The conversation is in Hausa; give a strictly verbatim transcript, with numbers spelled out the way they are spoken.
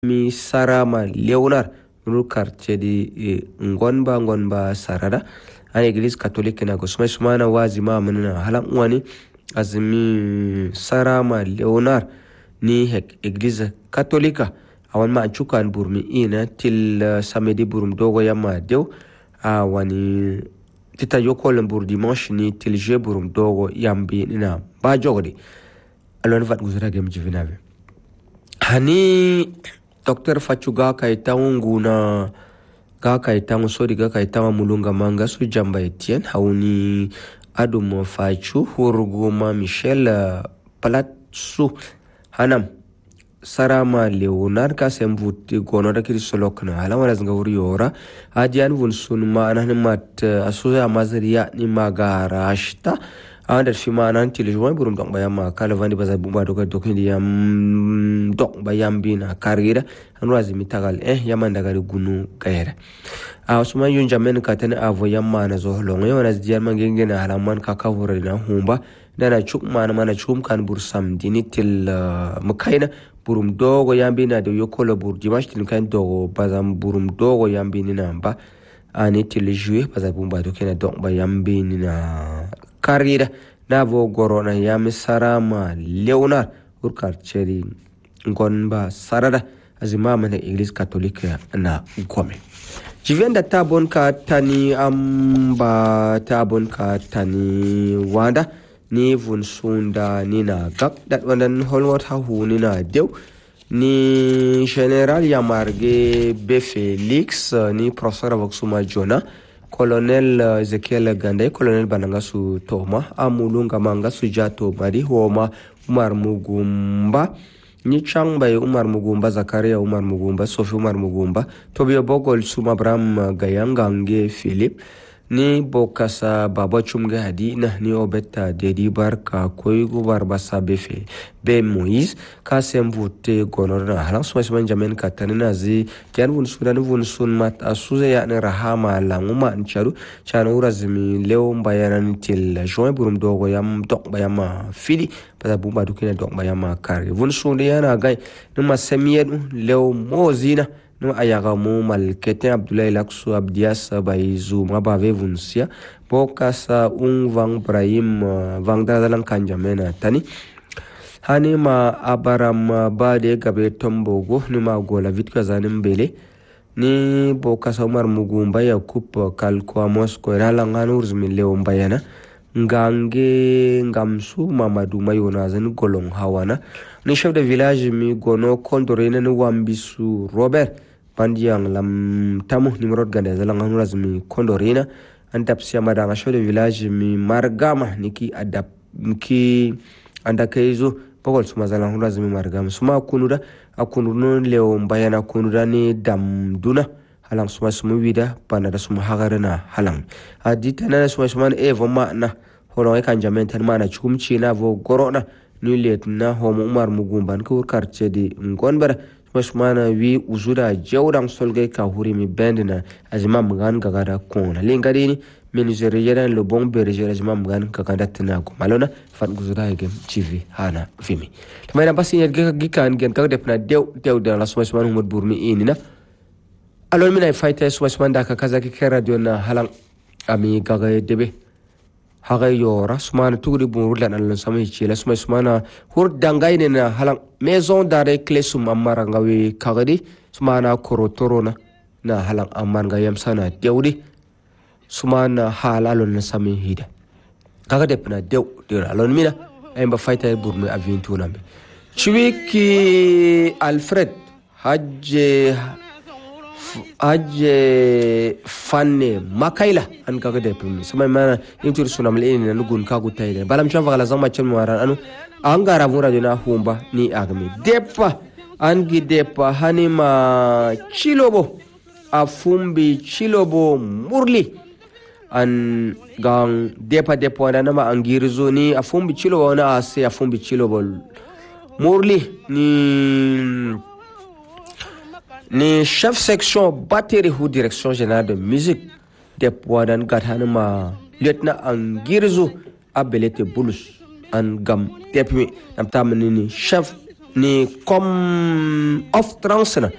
mi sarama leonard ru quartier di ngonba ngonba sarada an église catholique na go suma suma na wazi ma mun halan wani azmi sarama leonard ni hek église catholique awan ma chukan burmi ina til samedi burum dogo yamma dew a wani tita yokol bur dimanche ni til je burum dogo yambi ina ba jogodi alon vat guzura gem jivinave hani docteur fachuga kaita nguna ga kaita sori ga kaita mulunga manga su jamba etien hauni adum fachu hurguma michel palatsu hanam sarama leonard ka sembuti gono da krisolok na hala wala zanga wuri yora adian vun sun ma nan mat asuya mazriya ni magara ashta anda shima nan tiljoin burum dong bayama kala vandi baza bumba doka dokindi yam dong bayam bina karira anu azimi tagal eh yaman daga gunu kayera a usman yun jamen ka tan avo yamma na zo longo yana ziyar mangenge na halaman ka kawura na humba dana chuk mana mana chum kan bursam dinitil mukaina burum dogo yambina de yokola bur dimash tin kan dogo bazam burum dogo yambini namba ani tiljue baza bumba dokena dong bayam bina karira na vo gorona yami sarama leonard urkar cheri ngonba sarada azima mana église catholique na gome jivenda tabon ka tani amba tabon ka tani wanda ni vun sunda ni na gak dat wandan holwot ha hu ni na dew ni general yamarge be felix ni professeur voxuma jona colonel Ezekiel Gandai colonel Banangasu Toma amulunga mangasu jato mari homa Umar Mugumba ni changbai Umar Mugumba Zakaria Umar Mugumba Sofi Umar Mugumba Tobio Bogol Suma Bram Gayangange Philip ni bokasa baba chumge hadi na ni obeta dedi barka koigu barbasa befe be Moïse ka semvute gonorna halang suma suma jamen katanina zi kian vun sudan vun sun mat asuze ya ne rahama languma ncharu chana urazimi leo mbayanan til join burum dogo yam dok bayama fili pada bumba dukina dok bayama kare vun sunde yana gai numa semiedu leo mozina no ayaga mu malkete Abdoulaye Laksu Abdias Baizu mabave vunsia bokasa ungvang Ibrahim vangdadalang kanjamena tani hani ma abaram bade gabe tombogo ni ma gola vitka zanim bele ni bokasa Umar Mugumba Yakub kalko Moscow ralangan urzmi leo mbayana ngange ngamsu Mamadou Mayona zan golong hawana ni chef de village mi gono kondorena ni wambisu Robert Pandiang lam tamu nimrod ganda zalang hanuraz mi kondorina antap siama danga show de village mi margama niki adap niki anda kaizo pokol suma zalang hanuraz mi margama suma kunuda akununo leo mbayana kunuda ni dam duna halang suma suma wida panada suma hagarana halang adita na suma suma evo ma na hono e kanjamen tan mana chukumchi na vo gorona ni let na homo Umar Mugumban ko quartier di ngonbara Mashmana wi uzuda jawdang solge ka huri mi bendina azima mgan gagara kona lingadini ministeriera lo bon berger azima mgan gagada tinago malona fat guzura gem chivi hana vimi tamana basi yerga gikan gen ka defna dew dew da la mashmana humud burmi inina alon mina fighter mashmanda ka kaza ki radio na halang ami gaga debe haga yora sumana tugri burulan alon samay chila sumay sumana hur dangaine na halang maison d'arrêt clé sum amara ngawi kagadi sumana korotorona na halang amman gayam sana dewdi sumana halalon na sami hida kaga depna dew de alon mina ay ba fighter burmi avintu nambe chiwiki Alfred hajje aje fanne makaila an kaga de pumi sama mana intur sunam le ni nugun kagu tayde balam chon fagala zama chen maran anu angara vura dina humba ni agmi depa angi depa hanima chilobo afumbi chilobo murli an gang depa depa na ma angirzo ni afumbi chilobo na ase afumbi chilobo murli ni ni chef section batterie ou direction générale de musique de Poadan Gathanama lieutenant Angirzo Abelete Bulus an gam tepi nam tamani chef ni kom of transna